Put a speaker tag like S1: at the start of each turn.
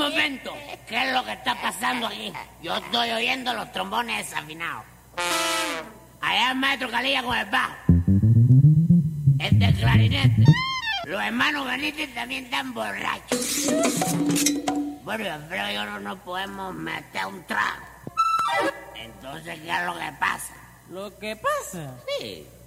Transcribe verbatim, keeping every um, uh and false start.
S1: momento, ¿qué es lo que está pasando aquí? Yo estoy oyendo los trombones desafinados. Allá el maestro Calilla con el bajo. El del clarinete. Los hermanos Benítez también están borrachos. Bueno, Alfredo y yo no nos podemos meter un trago. Entonces, ¿qué es lo que pasa?
S2: ¿Lo que pasa?
S1: Sí.